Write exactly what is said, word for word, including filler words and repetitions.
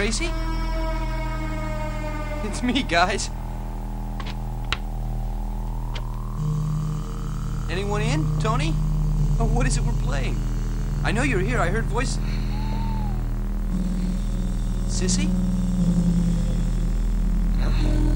Tracy? It's me, guys. Anyone in? Tony? Oh, what is it we're playing? I know you're here. I heard voices. Sissy?